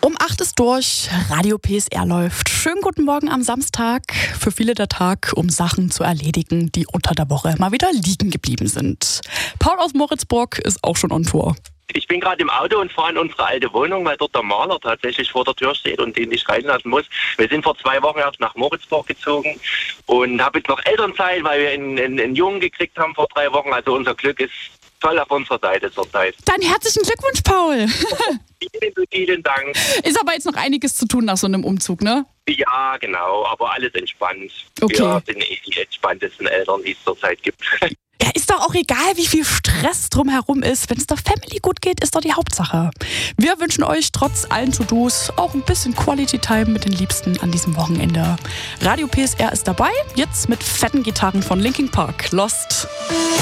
Um 8 ist durch, Radio PSR läuft. Schönen guten Morgen am Samstag. Für viele der Tag, um Sachen zu erledigen, die unter der Woche mal wieder liegen geblieben sind. Paul aus Moritzburg ist auch schon on Tour. Ich bin gerade im Auto und fahre in unsere alte Wohnung, weil dort der Maler tatsächlich vor der Tür steht und den ich reinlassen muss. Wir sind vor 2 Wochen erst nach Moritzburg gezogen und habe jetzt noch Elternzeit, weil wir einen Jungen gekriegt haben vor 3 Wochen. Also unser Glück ist voll auf unserer Seite zurzeit. Dann herzlichen Glückwunsch, Paul. Vielen Dank. Ist aber jetzt noch einiges zu tun nach so einem Umzug, ne? Ja, genau, aber alles entspannt. Okay. Wir sind die entspanntesten Eltern, die es zurzeit gibt. Ja, ist doch auch egal, wie viel Stress drumherum ist. Wenn es der Family gut geht, ist doch die Hauptsache. Wir wünschen euch trotz allen To-Dos auch ein bisschen Quality Time mit den Liebsten an diesem Wochenende. Radio PSR ist dabei, jetzt mit fetten Gitarren von Linkin Park. Lost.